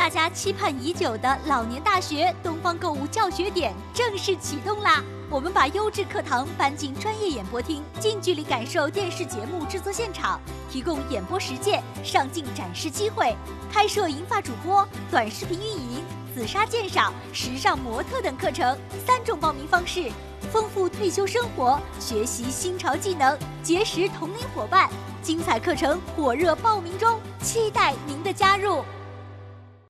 大家期盼已久的老年大学东方购物教学点正式启动啦！我们把优质课堂搬进专业演播厅，近距离感受电视节目制作现场，提供演播实践、上镜展示机会，开设银发主播、短视频运营、紫砂鉴赏、时尚模特等课程3种报名方式，丰富退休生活，学习新潮技能，结识同龄伙伴。精彩课程火热报名中，期待您的加入。